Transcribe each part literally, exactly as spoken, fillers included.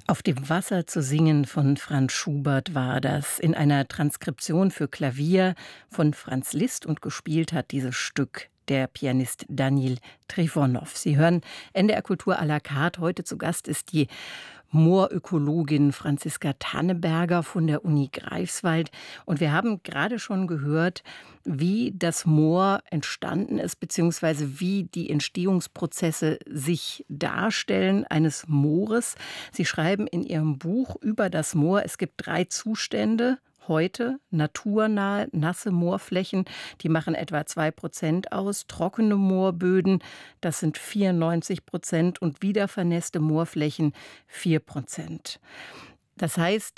Auf dem Wasser zu singen von Franz Schubert war das in einer Transkription für Klavier von Franz Liszt, und gespielt hat dieses Stück der Pianist Daniil Trifonov. Sie hören N D R Kultur à la carte. Heute zu Gast ist die Moorökologin Franziska Tanneberger von der Uni Greifswald. Und wir haben gerade schon gehört, wie das Moor entstanden ist, beziehungsweise wie die Entstehungsprozesse sich darstellen eines Moores. Sie schreiben in Ihrem Buch über das Moor, es gibt drei Zustände. Heute naturnahe, nasse Moorflächen, die machen etwa zwei Prozent aus. Trockene Moorböden, das sind vierundneunzig Prozent, und wiedervernässte Moorflächen vier Prozent. Das heißt,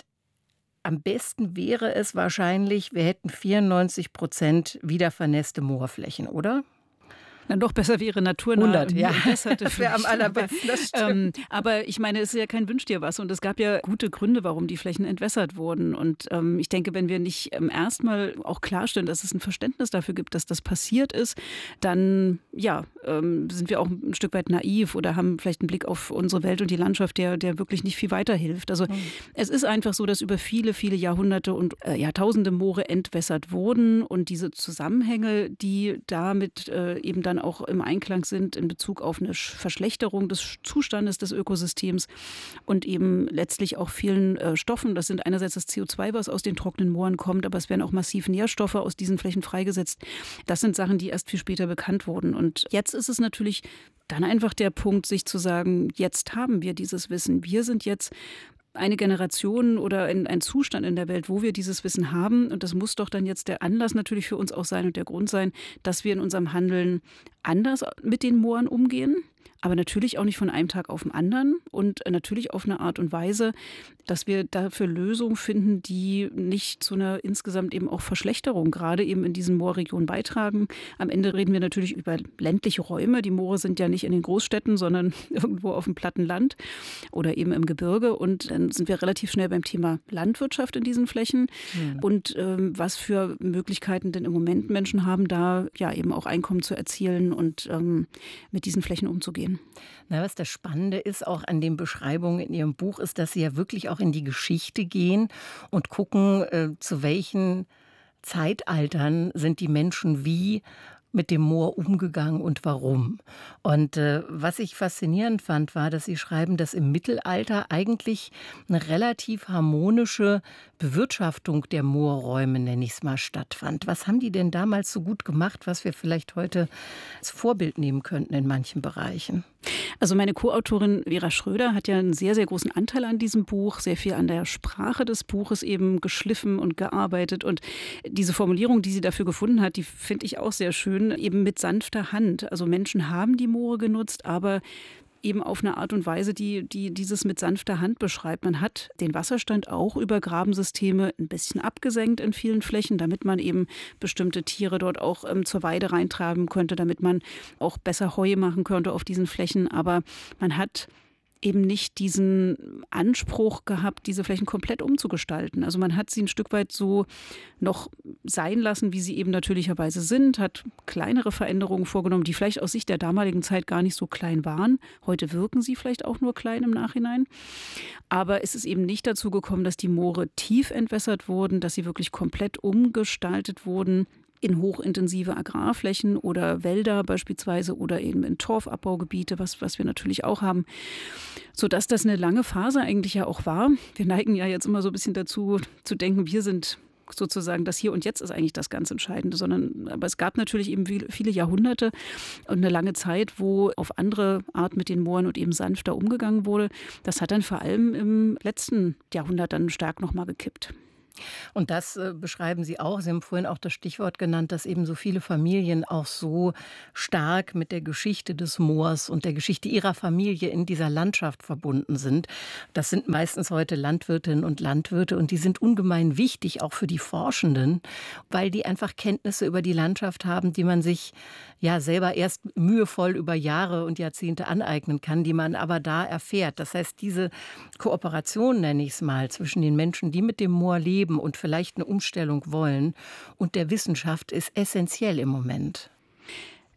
am besten wäre es wahrscheinlich, wir hätten vierundneunzig Prozent wiedervernässte Moorflächen, oder? Dann doch besser wäre naturnah. hundert, ja. Das wäre am allerbesten, das stimmt. Ähm, aber ich meine, es ist ja kein Wünsch dir was. Und es gab ja gute Gründe, warum die Flächen entwässert wurden. Und ähm, ich denke, wenn wir nicht ähm, erstmal auch klarstellen, dass es ein Verständnis dafür gibt, dass das passiert ist, dann ja, ähm, sind wir auch ein Stück weit naiv oder haben vielleicht einen Blick auf unsere Welt und die Landschaft, der, der wirklich nicht viel weiterhilft. Also mhm. es ist einfach so, dass über viele, viele Jahrhunderte und äh, Jahrtausende Moore entwässert wurden. Und diese Zusammenhänge, die damit äh, eben dann auch im Einklang sind in Bezug auf eine Verschlechterung des Zustandes des Ökosystems und eben letztlich auch vielen äh, Stoffen. Das sind einerseits das C O zwei, was aus den trockenen Mooren kommt, aber es werden auch massiv Nährstoffe aus diesen Flächen freigesetzt. Das sind Sachen, die erst viel später bekannt wurden. Und jetzt ist es natürlich dann einfach der Punkt, sich zu sagen, jetzt haben wir dieses Wissen. Wir sind jetzt eine Generation oder ein, ein Zustand in der Welt, wo wir dieses Wissen haben. Und das muss doch dann jetzt der Anlass natürlich für uns auch sein und der Grund sein, dass wir in unserem Handeln anders mit den Mooren umgehen. Aber natürlich auch nicht von einem Tag auf den anderen und natürlich auf eine Art und Weise, dass wir dafür Lösungen finden, die nicht zu einer insgesamt eben auch Verschlechterung gerade eben in diesen Moorregionen beitragen. Am Ende reden wir natürlich über ländliche Räume. Die Moore sind ja nicht in den Großstädten, sondern irgendwo auf dem platten Land oder eben im Gebirge. Und dann sind wir relativ schnell beim Thema Landwirtschaft in diesen Flächen. Mhm. Und ähm, was für Möglichkeiten denn im Moment Menschen haben, da ja eben auch Einkommen zu erzielen und ähm, mit diesen Flächen umzugehen. Na, was das Spannende ist, auch an den Beschreibungen in Ihrem Buch, ist, dass Sie ja wirklich auch in die Geschichte gehen und gucken, äh, zu welchen Zeitaltern sind die Menschen wie mit dem Moor umgegangen und warum. Und äh, was ich faszinierend fand, war, dass Sie schreiben, dass im Mittelalter eigentlich eine relativ harmonische Bewirtschaftung der Moorräume, nenne ich es mal, stattfand. Was haben die denn damals so gut gemacht, was wir vielleicht heute als Vorbild nehmen könnten in manchen Bereichen? Also meine Co-Autorin Vera Schröder hat ja einen sehr, sehr großen Anteil an diesem Buch, sehr viel an der Sprache des Buches eben geschliffen und gearbeitet. Und diese Formulierung, die sie dafür gefunden hat, die finde ich auch sehr schön, eben mit sanfter Hand. Also Menschen haben die Moore genutzt, aber eben auf eine Art und Weise, die, die dieses mit sanfter Hand beschreibt. Man hat den Wasserstand auch über Grabensysteme ein bisschen abgesenkt in vielen Flächen, damit man eben bestimmte Tiere dort auch ähm, zur Weide reintreiben könnte, damit man auch besser Heu machen könnte auf diesen Flächen. Aber man hat eben nicht diesen Anspruch gehabt, diese Flächen komplett umzugestalten. Also man hat sie ein Stück weit so noch sein lassen, wie sie eben natürlicherweise sind, hat kleinere Veränderungen vorgenommen, die vielleicht aus Sicht der damaligen Zeit gar nicht so klein waren. Heute wirken sie vielleicht auch nur klein im Nachhinein. Aber es ist eben nicht dazu gekommen, dass die Moore tief entwässert wurden, dass sie wirklich komplett umgestaltet wurden in hochintensive Agrarflächen oder Wälder beispielsweise oder eben in Torfabbaugebiete, was, was wir natürlich auch haben, sodass das eine lange Phase eigentlich ja auch war. Wir neigen ja jetzt immer so ein bisschen dazu zu denken, wir sind sozusagen das Hier und Jetzt ist eigentlich das ganz Entscheidende, sondern aber es gab natürlich eben viele Jahrhunderte und eine lange Zeit, wo auf andere Art mit den Mooren und eben sanfter umgegangen wurde. Das hat dann vor allem im letzten Jahrhundert dann stark nochmal gekippt. Und das äh, beschreiben Sie auch. Sie haben vorhin auch das Stichwort genannt, dass eben so viele Familien auch so stark mit der Geschichte des Moors und der Geschichte ihrer Familie in dieser Landschaft verbunden sind. Das sind meistens heute Landwirtinnen und Landwirte, und die sind ungemein wichtig, auch für die Forschenden, weil die einfach Kenntnisse über die Landschaft haben, die man sich ja selber erst mühevoll über Jahre und Jahrzehnte aneignen kann, die man aber da erfährt. Das heißt, diese Kooperation, nenne ich es mal, zwischen den Menschen, die mit dem Moor leben und vielleicht eine Umstellung wollen, und der Wissenschaft ist essentiell im Moment.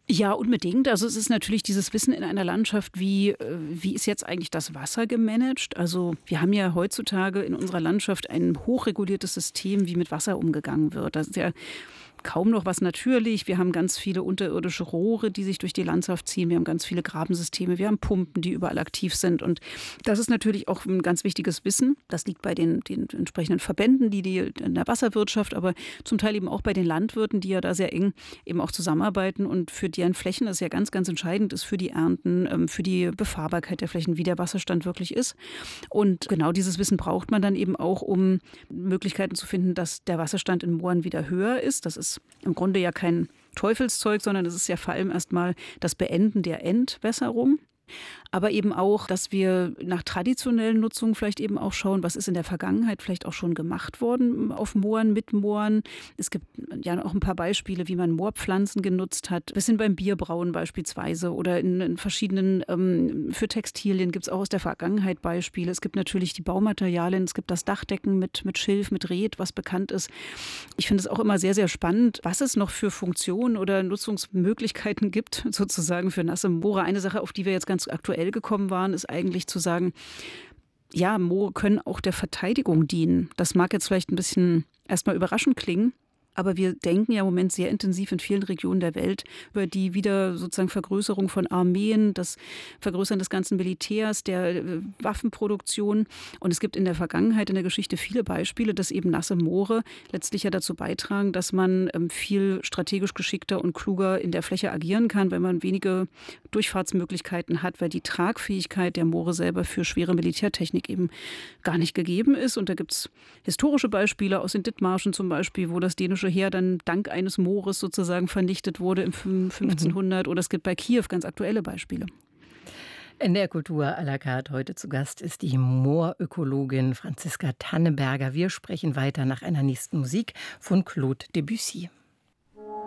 Ja, unbedingt. Also es ist natürlich dieses Wissen in einer Landschaft, wie, wie ist jetzt eigentlich das Wasser gemanagt? Also wir haben ja heutzutage in unserer Landschaft ein hochreguliertes System, wie mit Wasser umgegangen wird. Das ist ja kaum noch was natürlich. Wir haben ganz viele unterirdische Rohre, die sich durch die Landschaft ziehen. Wir haben ganz viele Grabensysteme. Wir haben Pumpen, die überall aktiv sind. Und das ist natürlich auch ein ganz wichtiges Wissen. Das liegt bei den, den entsprechenden Verbänden, die, die in der Wasserwirtschaft, aber zum Teil eben auch bei den Landwirten, die ja da sehr eng eben auch zusammenarbeiten und für deren Flächen das ja ganz, ganz entscheidend ist für die Ernten, für die Befahrbarkeit der Flächen, wie der Wasserstand wirklich ist. Und genau dieses Wissen braucht man dann eben auch, um Möglichkeiten zu finden, dass der Wasserstand in Mooren wieder höher ist. Das ist im Grunde ja kein Teufelszeug, sondern es ist ja vor allem erstmal das Beenden der Entwässerung. Aber eben auch, dass wir nach traditionellen Nutzungen vielleicht eben auch schauen, was ist in der Vergangenheit vielleicht auch schon gemacht worden auf Mooren, mit Mooren. Es gibt ja auch ein paar Beispiele, wie man Moorpflanzen genutzt hat. Wir sind beim Bierbrauen beispielsweise oder in, in verschiedenen, ähm, für Textilien gibt es auch aus der Vergangenheit Beispiele. Es gibt natürlich die Baumaterialien, es gibt das Dachdecken mit, mit Schilf, mit Reet, was bekannt ist. Ich finde es auch immer sehr, sehr spannend, was es noch für Funktionen oder Nutzungsmöglichkeiten gibt, sozusagen für nasse Moore. Eine Sache, auf die wir jetzt ganz aktuell gekommen waren, ist eigentlich zu sagen, ja, Moore können auch der Verteidigung dienen. Das mag jetzt vielleicht ein bisschen erstmal überraschend klingen, aber wir denken ja im Moment sehr intensiv in vielen Regionen der Welt über die wieder sozusagen Vergrößerung von Armeen, das Vergrößern des ganzen Militärs, der äh, Waffenproduktion. Und es gibt in der Vergangenheit, in der Geschichte viele Beispiele, dass eben nasse Moore letztlich ja dazu beitragen, dass man ähm, viel strategisch geschickter und kluger in der Fläche agieren kann, weil man wenige Durchfahrtsmöglichkeiten hat, weil die Tragfähigkeit der Moore selber für schwere Militärtechnik eben gar nicht gegeben ist. Und da gibt es historische Beispiele aus den Dithmarschen zum Beispiel, wo das dänische Heer dann dank eines Moores sozusagen vernichtet wurde im fünfzehnhundert. Mhm. Oder es gibt bei Kiew ganz aktuelle Beispiele. In der Kultur à la carte heute zu Gast ist die Moorökologin Franziska Tanneberger. Wir sprechen weiter nach einer nächsten Musik von Claude Debussy.